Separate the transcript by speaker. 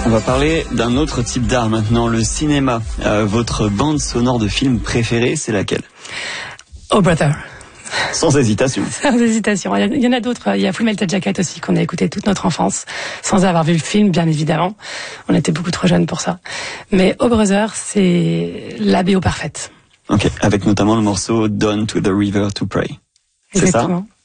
Speaker 1: On va parler d'un autre type d'art maintenant, le cinéma. Votre bande sonore de film préférée, c'est laquelle?
Speaker 2: Oh Brother.
Speaker 1: Sans hésitation.
Speaker 2: Sans hésitation. Il y en a d'autres. Il y a Full Metal Jacket aussi qu'on a écouté toute notre enfance, sans avoir vu le film, bien évidemment. On était beaucoup trop jeunes pour ça. Mais Oh Brother, c'est la BO parfaite.
Speaker 1: Ok, avec notamment le morceau Down to the River to Pray.
Speaker 2: Exactement.